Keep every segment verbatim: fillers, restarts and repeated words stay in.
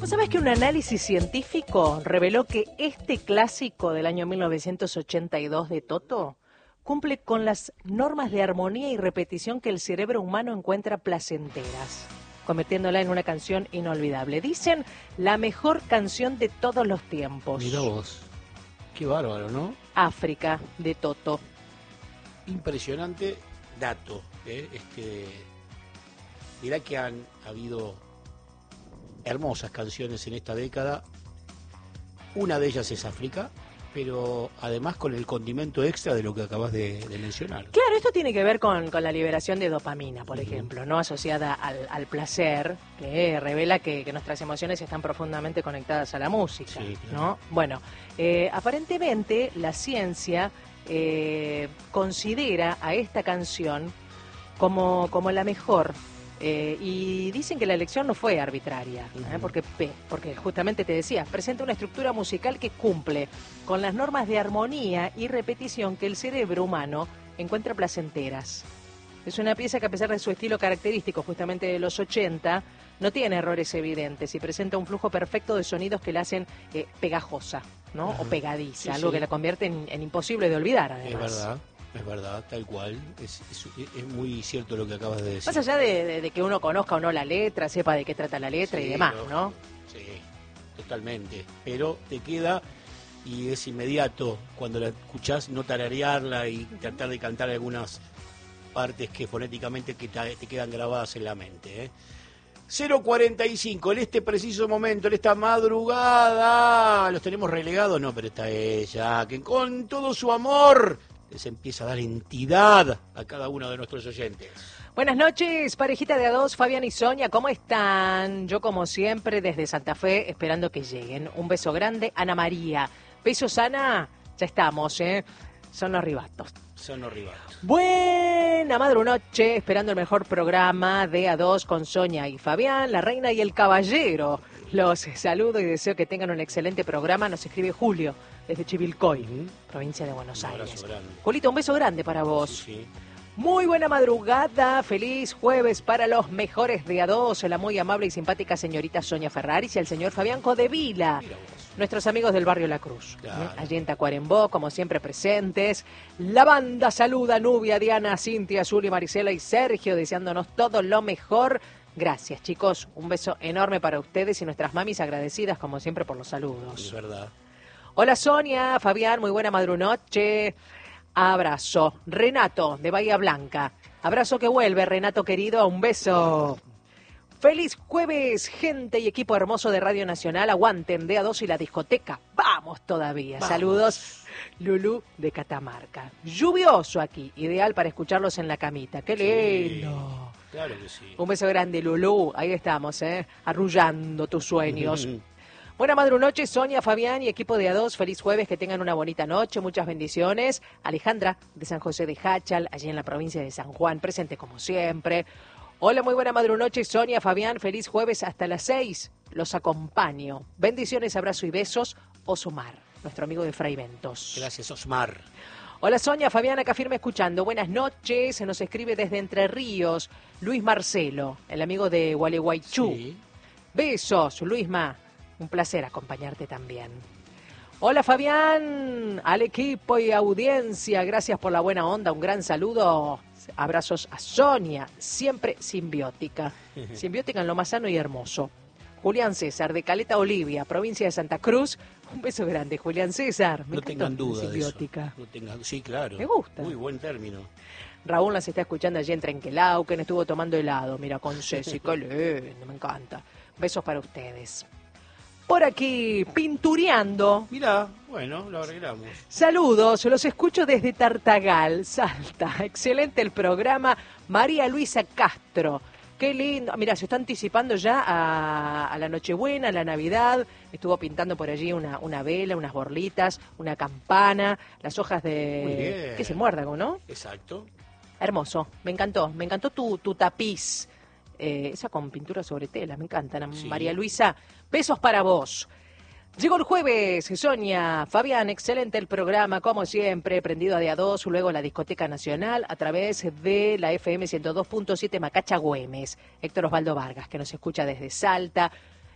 ¿Vos sabés que un análisis científico reveló que este clásico del año mil novecientos ochenta y dos de Toto cumple con las normas de armonía y repetición que el cerebro humano encuentra placenteras, convirtiéndola en una canción inolvidable? Dicen la mejor canción de todos los tiempos. Mirá vos, qué bárbaro, ¿no? África, de Toto. Impresionante dato. ¿eh? Este, mirá que han habido hermosas canciones en esta década. Una de ellas es África, pero además con el condimento extra de lo que acabas de, de mencionar. Claro, esto tiene que ver con, con la liberación de dopamina, por uh-huh. ejemplo, no asociada al, al placer, que revela que, que nuestras emociones están profundamente conectadas a la música, sí, claro. ¿no? Bueno, eh, aparentemente la ciencia eh, considera a esta canción como, como la mejor. Eh, y dicen que la elección no fue arbitraria, ¿eh? porque, porque justamente te decía, presenta una estructura musical que cumple con las normas de armonía y repetición que el cerebro humano encuentra placenteras. Es una pieza que, a pesar de su estilo característico justamente de los ochenta, no tiene errores evidentes y presenta un flujo perfecto de sonidos que la hacen eh, pegajosa, ¿no? Uh-huh. O pegadiza, sí, algo sí. que la convierte en, en imposible de olvidar, además. Es verdad. Es verdad, tal cual. Es, es, es muy cierto lo que acabas de decir. Más allá de, de, de que uno conozca o no la letra, sepa de qué trata la letra sí, y demás, ¿no? ¿no? Sí, totalmente. Pero te queda y es inmediato cuando la escuchás no tararearla y tratar de cantar algunas partes que fonéticamente que te, te quedan grabadas en la mente. ¿eh? cero cuarenta y cinco, en este preciso momento, en esta madrugada, ¿los tenemos relegados? No, pero está ella, que con todo su amor se empieza a dar entidad a cada uno de nuestros oyentes. Buenas noches, parejita de a dos, Fabián y Sonia, ¿cómo están? Yo, como siempre, desde Santa Fe, esperando que lleguen. Un beso grande, Ana María. Besos, Ana, ya estamos, ¿eh? Son los ribatos. Son los ribatos. Buena madrunoche, esperando el mejor programa de a dos con Sonia y Fabián, la reina y el caballero. Los saludo y deseo que tengan un excelente programa. Nos escribe Julio, desde Chivilcoy, uh-huh. provincia de Buenos un Aires. Grande. Julito, un beso grande para vos. Sí, sí. Muy buena madrugada, feliz jueves para los mejores de a dos, la muy amable y simpática señorita Sonia Ferraris y el señor Fabián Codevila, nuestros amigos del barrio La Cruz, claro. ¿eh? Allí en Tacuarembó, como siempre presentes. La banda saluda, Nubia, Diana, Cintia, Zuli, Marisela y Sergio, deseándonos todo lo mejor. Gracias, chicos. Un beso enorme para ustedes y nuestras mamis agradecidas, como siempre, por los saludos. Es verdad. Hola, Sonia, Fabián, muy buena madrunoche. Abrazo. Renato, de Bahía Blanca. Abrazo que vuelve, Renato querido. Un beso. Feliz jueves, gente y equipo hermoso de Radio Nacional. Aguanten de a dos y la discoteca. Vamos todavía. Vamos. Saludos, Lulú de Catamarca. Lluvioso aquí, ideal para escucharlos en la camita. ¡Qué lindo! Sí. Claro que sí. Un beso grande, Lulú. Ahí estamos, ¿eh? Arrullando tus sueños. Buena madrunoche, Sonia, Fabián y equipo de a dos. Feliz jueves, que tengan una bonita noche. Muchas bendiciones. Alejandra, de San José de Jáchal, allí en la provincia de San Juan, presente como siempre. Hola, muy buena madrunoche, Sonia, Fabián. Feliz jueves hasta las seis. Los acompaño. Bendiciones, abrazo y besos. Osmar, nuestro amigo de Fray Ventos. Gracias, Osmar. Hola, Sonia, Fabián, acá firme escuchando. Buenas noches, se nos escribe desde Entre Ríos, Luis Marcelo, el amigo de Gualeguaychú. Sí. Besos, Luisma, un placer acompañarte también. Hola, Fabián, al equipo y audiencia, gracias por la buena onda, un gran saludo. Abrazos a Sonia, siempre simbiótica, simbiótica en lo más sano y hermoso. Julián César, de Caleta Olivia, provincia de Santa Cruz. Un beso grande, Julián César. Me no tengan duda de eso. No tengan, sí, claro. Me gusta. Muy buen término. Raúl las está escuchando allí en Trenquelauquen, estuvo tomando helado. Mira, con Ceci, qué lindo, me encanta. Besos para ustedes. Por aquí, pintureando. Mirá, bueno, lo arreglamos. Saludos, los escucho desde Tartagal, Salta. Excelente el programa. María Luisa Castro. Qué lindo. Mira, se está anticipando ya a, a la Nochebuena, a la Navidad. Estuvo pintando por allí una, una vela, unas borlitas, una campana, las hojas de... Muy bien. ¿Qué es el muérdago, no? Exacto. Hermoso, me encantó. Me encantó tu, tu tapiz. Eh, esa con pintura sobre tela, me encanta. Sí. María Luisa, besos para vos. Llegó el jueves, Sonia, Fabián, excelente el programa, como siempre, prendido a de a dos, luego la Discoteca Nacional, a través de la F M ciento dos punto siete Macacha Güemes. Héctor Osvaldo Vargas, que nos escucha desde Salta.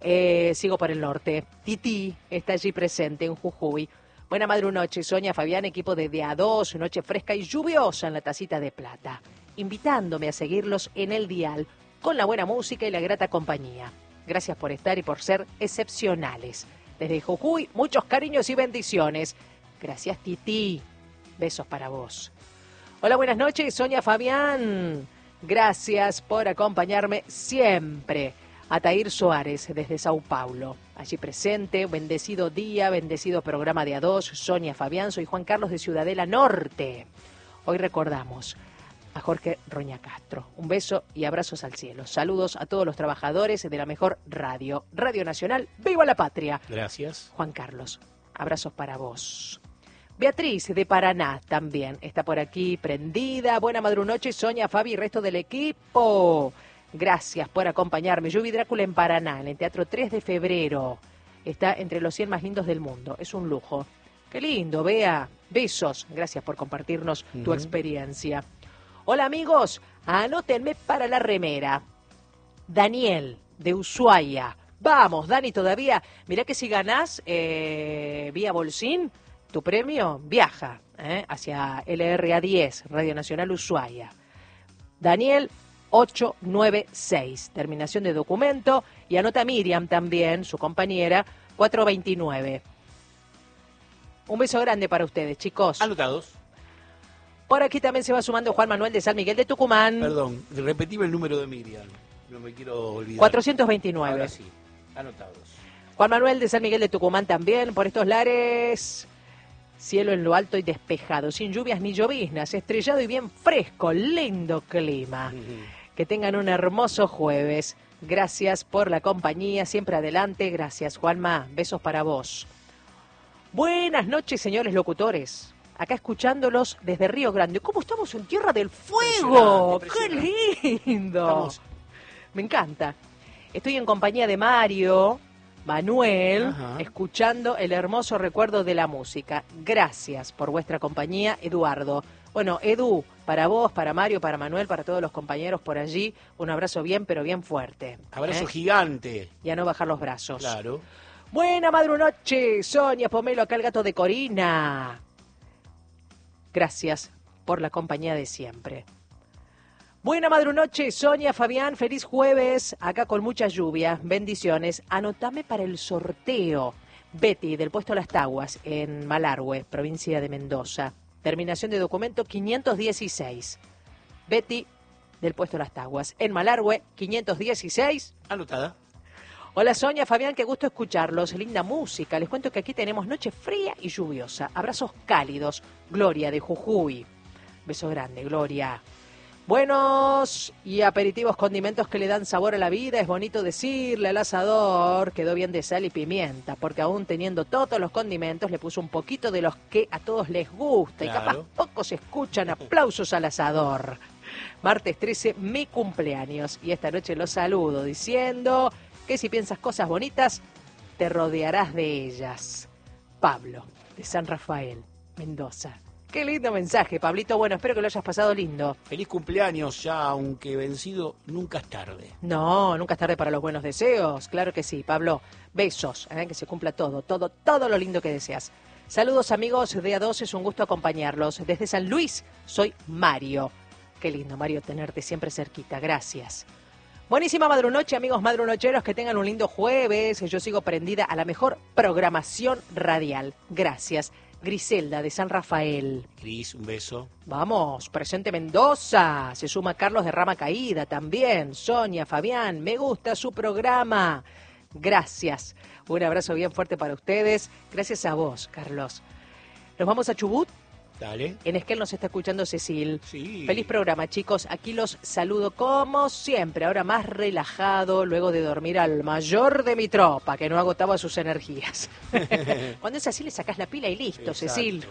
Eh, sigo por el norte. Titi está allí presente en Jujuy. Buena madre noche, Sonia, Fabián, equipo de D A dos, noche fresca y lluviosa en la tacita de plata. Invitándome a seguirlos en el dial con la buena música y la grata compañía. Gracias por estar y por ser excepcionales. Desde Jujuy, muchos cariños y bendiciones. Gracias, Titi. Besos para vos. Hola, buenas noches, Sonia, Fabián. Gracias por acompañarme siempre. Atair Suárez, desde Sao Paulo. Allí presente, bendecido día, bendecido programa de A dos. Sonia, Fabián, soy Juan Carlos de Ciudadela Norte. Hoy recordamos a Jorge Roña Castro. Un beso y abrazos al cielo. Saludos a todos los trabajadores de la mejor radio. Radio Nacional, ¡viva la patria! Gracias. Juan Carlos, abrazos para vos. Beatriz de Paraná también está por aquí prendida. Buena madrunoche, Sonia, Fabi y resto del equipo. Gracias por acompañarme. Yo vi Drácula en Paraná, en el Teatro tres de febrero. Está entre los cien más lindos del mundo. Es un lujo. Qué lindo, Bea. Besos. Gracias por compartirnos uh-huh. tu experiencia. Hola, amigos. Anótenme para la remera. Daniel, de Ushuaia. Vamos, Dani, todavía. Mirá que si ganás eh, vía Bolsín, tu premio viaja eh, hacia L R A diez, Radio Nacional Ushuaia. Daniel, ocho nueve seis, terminación de documento, y anota Miriam también, su compañera, cuatro veintinueve. Un beso grande para ustedes, chicos. Anotados. Por aquí también se va sumando Juan Manuel de San Miguel de Tucumán. Perdón, repetime el número de Miriam, no me quiero olvidar. cuatrocientos veintinueve. Ahora sí, anotados. Juan Manuel de San Miguel de Tucumán también, por estos lares. Cielo en lo alto y despejado, sin lluvias ni lloviznas, estrellado y bien fresco, lindo clima. Uh-huh. Que tengan un hermoso jueves. Gracias por la compañía, siempre adelante. Gracias, Juanma. Besos para vos. Buenas noches, señores locutores. Acá escuchándolos desde Río Grande. ¿Cómo estamos en Tierra del Fuego? Impresionante, impresionante. ¡Qué lindo! Estamos... Me encanta. Estoy en compañía de Mario, Manuel, Ajá. escuchando el hermoso recuerdo de la música. Gracias por vuestra compañía, Eduardo. Bueno, Edu, para vos, para Mario, para Manuel, para todos los compañeros por allí, un abrazo bien, pero bien fuerte. Abrazo ¿eh? gigante. Y a no bajar los brazos. Claro. Buena madrunoche, Sonia Pomelo, acá el gato de Corina. Gracias por la compañía de siempre. Buena madrunoche, Sonia, Fabián, feliz jueves, acá con mucha lluvia, bendiciones. Anotame para el sorteo. Betty, del puesto Las Taguas, en Malargüe, provincia de Mendoza. Terminación de documento quinientos dieciséis. Betty, del puesto Las Taguas, en Malargüe, quinientos dieciséis. Anotada. Hola, Sonia, Fabián, qué gusto escucharlos. Linda música. Les cuento que aquí tenemos noche fría y lluviosa. Abrazos cálidos. Gloria, de Jujuy. Beso grande, Gloria. Buenos y aperitivos condimentos que le dan sabor a la vida. Es bonito decirle al asador, quedó bien de sal y pimienta, porque aún teniendo todos los condimentos le puso un poquito de los que a todos les gusta. Claro. Y capaz pocos escuchan aplausos al asador. Martes trece, mi cumpleaños, y esta noche los saludo diciendo que si piensas cosas bonitas, te rodearás de ellas. Pablo, de San Rafael, Mendoza. Qué lindo mensaje, Pablito. Bueno, espero que lo hayas pasado lindo. Feliz cumpleaños, ya aunque vencido, nunca es tarde. No, nunca es tarde para los buenos deseos. Claro que sí, Pablo. Besos, ¿eh? Que se cumpla todo, todo, todo lo lindo que deseas. Saludos, amigos de A dos, es un gusto acompañarlos. Desde San Luis, soy Mario. Qué lindo, Mario, tenerte siempre cerquita. Gracias. Buenísima madrunoche, amigos madrunocheros, que tengan un lindo jueves. Yo sigo prendida a la mejor programación radial. Gracias. Griselda, de San Rafael. Cris, un beso. Vamos, presente Mendoza. Se suma Carlos de Rama Caída también. Sonia, Fabián, me gusta su programa. Gracias. Un abrazo bien fuerte para ustedes. Gracias a vos, Carlos. Nos vamos a Chubut. Dale. En Esquel nos está escuchando Cecil. Sí. Feliz programa, chicos. Aquí los saludo como siempre. Ahora más relajado, luego de dormir al mayor de mi tropa, que no agotaba sus energías. Cuando es así, le sacás la pila y listo, exacto. Cecil.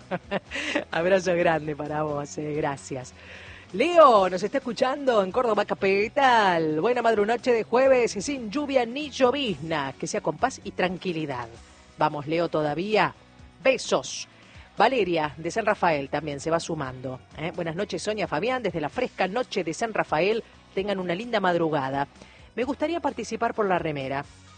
Abrazo grande para vos, eh. Gracias. Leo nos está escuchando en Córdoba Capital. Buena madrunoche de jueves, sin lluvia ni llovizna. Que sea con paz y tranquilidad. Vamos, Leo, todavía. Besos. Valeria, de San Rafael, también se va sumando. ¿eh? Buenas noches, Sonia, Fabián, desde la fresca noche de San Rafael. Tengan una linda madrugada. Me gustaría participar por la remera.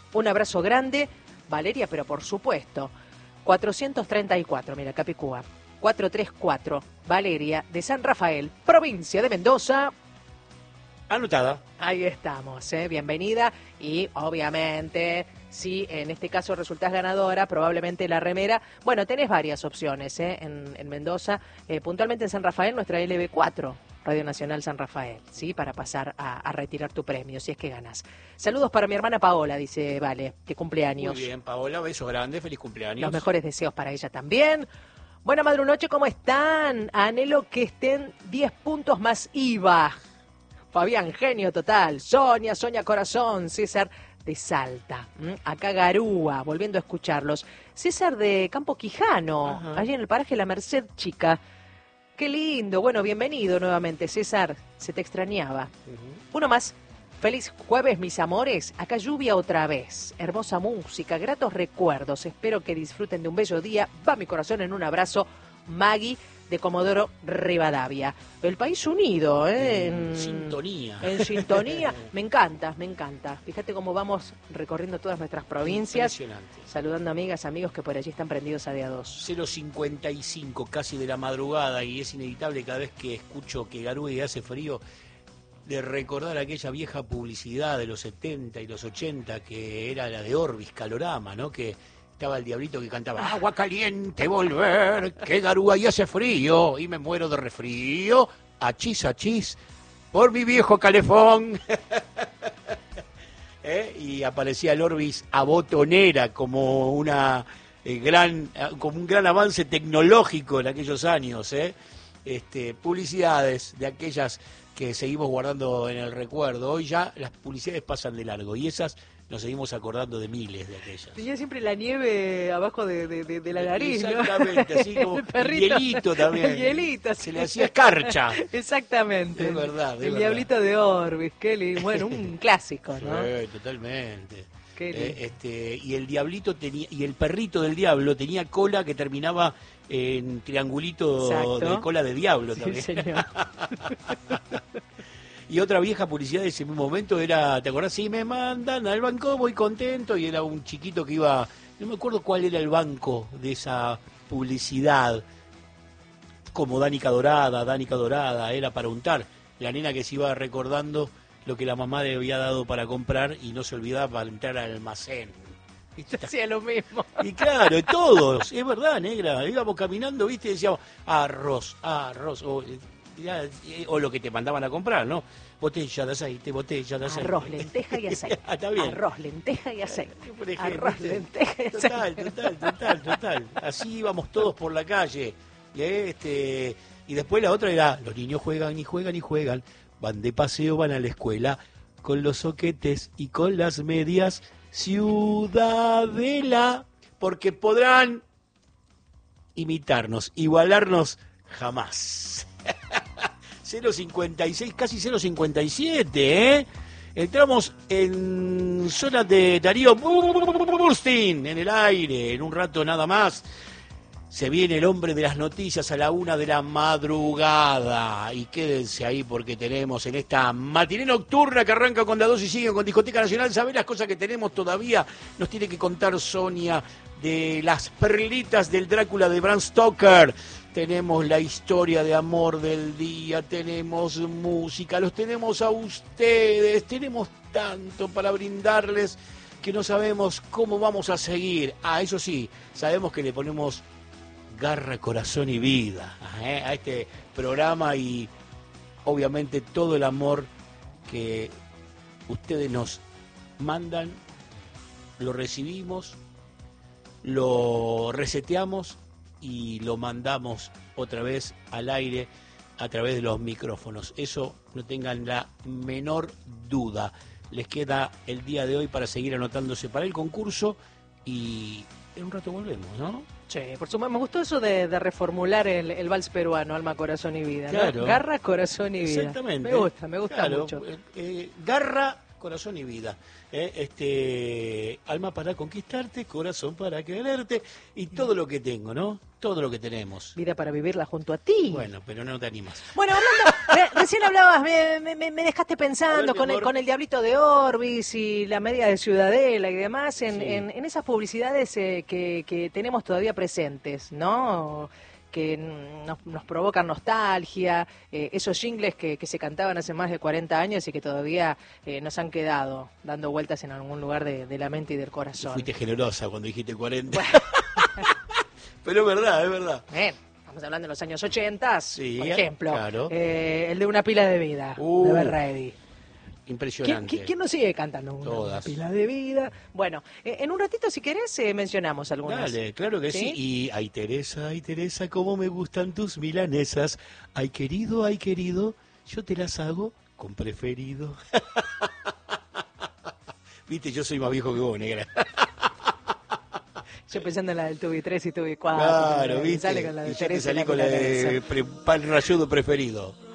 Un abrazo grande, Valeria, pero por supuesto, cuatrocientos treinta y cuatro, mira, Capicúa, cuatrocientos treinta y cuatro, Valeria, de San Rafael, provincia de Mendoza. Anotada. Ahí estamos, ¿eh? Bienvenida y obviamente, si en este caso resultás ganadora, probablemente la remera, bueno, tenés varias opciones, ¿eh? En, en Mendoza, eh, puntualmente en San Rafael, nuestra L B cuatro, Radio Nacional San Rafael, ¿sí? Para pasar a, a retirar tu premio, si es que ganas. Saludos para mi hermana Paola, dice Vale, que cumpleaños. Muy bien, Paola, beso grande, feliz cumpleaños. Los mejores deseos para ella también. Buena madre noche, ¿cómo están? Anhelo que estén diez puntos más I V A. Fabián, genio total. Sonia, Sonia Corazón. César de Salta. ¿Mm? Acá Garúa, volviendo a escucharlos. César de Campo Quijano, ajá, allí en el paraje La Merced Chica. Qué lindo. Bueno, bienvenido nuevamente, César. Se te extrañaba. Uh-huh. Uno más. Feliz jueves, mis amores. Acá lluvia otra vez. Hermosa música, gratos recuerdos. Espero que disfruten de un bello día. Va mi corazón en un abrazo. Maggie de Comodoro Rivadavia. El país unido, ¿eh? En, en sintonía. En sintonía. Me encanta, me encanta. Fíjate cómo vamos recorriendo todas nuestras provincias. Impresionante. Saludando amigas, amigos que por allí están prendidos a día dos. cero cincuenta y cinco, casi de la madrugada, y es inevitable cada vez que escucho que Garúa hace frío, de recordar aquella vieja publicidad de los setenta y los ochenta, que era la de Orbis, Calorama, ¿no? Que estaba el diablito que cantaba agua caliente volver, que Garúa y hace frío y me muero de resfrío, achis achis por mi viejo calefón. ¿Eh? Y aparecía el Orbis a botonera como una eh, gran como un gran avance tecnológico en aquellos años, ¿eh? Este, publicidades de aquellas que seguimos guardando en el recuerdo. Hoy ya las publicidades pasan de largo y esas nos seguimos acordando de miles de aquellas. Tenía siempre la nieve abajo de, de, de, de la nariz, exactamente, ¿no? Así como el hielito también. El hielito, sí. Se le hacía escarcha. Exactamente. Es verdad, es El verdad. Diablito de Orbis, Kelly. Bueno, un clásico, ¿no? Sí, totalmente. Eh, este, y el diablito tenía, y el perrito del diablo tenía cola que terminaba en triangulito. Exacto. De cola de diablo sí, también. Señor. Y otra vieja publicidad de ese momento era, ¿te acordás? Si me mandan al banco voy contento, y era un chiquito que iba, no me acuerdo cuál era el banco de esa publicidad, como Danica Dorada, Danica Dorada, era para untar. La nena que se iba recordando lo que la mamá le había dado para comprar y no se olvidaba para entrar al almacén. Hacía lo mismo. Y claro, todos, es verdad, negra, íbamos caminando, viste, y decíamos, arroz, arroz, o... Ya, o lo que te mandaban a comprar, ¿no? Botella de aceite, botella de aceite. Arroz, lenteja y aceite. Ah, está bien. Arroz, lenteja y aceite. Por ejemplo, Arroz, lenteja y aceite. Total, total, total, total. Así íbamos todos por la calle. Este, y después la otra era, los niños juegan y juegan y juegan, van de paseo, van a la escuela, con los soquetes y con las medias, Ciudadela, porque podrán imitarnos, igualarnos jamás. cero cincuenta y seis, casi cero cincuenta y siete, ¿eh? Entramos en zona de Darío Burstin, en el aire, en un rato nada más. Se viene el hombre de las noticias a la una de la madrugada. Y quédense ahí porque tenemos en esta matiné nocturna que arranca con la dos y sigue con Discoteca Nacional. ¿Sabés las cosas que tenemos todavía? Nos tiene que contar Sonia de las perlitas del Drácula de Bram Stoker. Tenemos la historia de amor del día, tenemos música, los tenemos a ustedes, tenemos tanto para brindarles que no sabemos cómo vamos a seguir. Ah, eso sí, sabemos que le ponemos garra, corazón y vida ¿eh? a este programa y obviamente todo el amor que ustedes nos mandan, lo recibimos, lo reseteamos y lo mandamos otra vez al aire a través de los micrófonos. Eso no tengan la menor duda. Les queda el día de hoy para seguir anotándose para el concurso y en un rato volvemos, ¿no? Sí, por supuesto, me gustó eso de, de reformular el, el vals peruano, alma, corazón y vida, ¿no? Claro. Garra, corazón y vida. Exactamente. Me gusta, me gusta claro, mucho. Eh, eh, garra, corazón y vida. Eh, este, alma para conquistarte, corazón para quererte y todo lo que tengo, ¿no? Todo lo que tenemos. Vida para vivirla junto a ti. Bueno, pero no te animas. Bueno, hablando, recién hablabas, me, me, me dejaste pensando ver, con, el, con el Diablito de Orbis y la media de Ciudadela y demás, en, sí. en, en esas publicidades eh, que, que tenemos todavía presentes, ¿no? Que nos, nos provocan nostalgia, eh, esos jingles que, que se cantaban hace más de cuarenta años y que todavía eh, nos han quedado dando vueltas en algún lugar de, de la mente y del corazón. Fuiste generosa cuando dijiste cuarenta. Pero es verdad, es verdad. Bien. Estamos hablando de los años ochenta, sí, por ejemplo, claro. eh, el de Una pila de vida, uh, de Berredi. Impresionante. ¿Quién, quién no sigue cantando una, una pila de vida? Bueno, eh, en un ratito, si querés, eh, mencionamos algunas. Dale, claro que sí. sí. Y, ay, Teresa, ay, Teresa, cómo me gustan tus milanesas. Ay, querido, ay, querido, yo te las hago con preferido. Viste, yo soy más viejo que vos, negra. Yo pensando en la del Tubi tres y Tubi cuatro. Claro, viste. Sale con la de y yo Teresa te salí con la de pre, pan rayudo preferido.